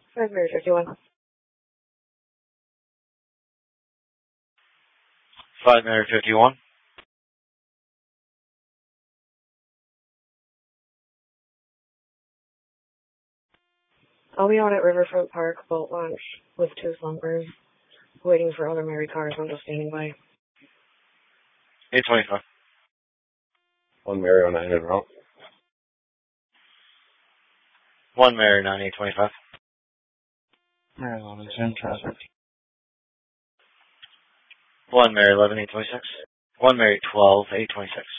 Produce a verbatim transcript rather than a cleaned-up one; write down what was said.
five Mary fifty-one. five Mary fifty-one. I'll be on at Riverfront Park, boat launch, with two slumpers, waiting for other Mary cars. I'm just standing by. eight twenty-five. one Mary on nine route. one Mary nine eight twenty-five. Mary eleven is in traffic. one Mary eleven eight twenty-six. one Mary twelve eight twenty-six.